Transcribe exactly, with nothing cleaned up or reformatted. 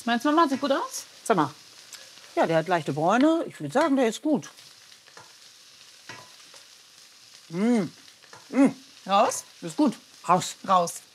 Meinst du, Mama, sieht gut aus? Sag mal. Ja, der hat leichte Bräune. Ich würde sagen, der ist gut. Raus? Ist gut. Raus. Raus.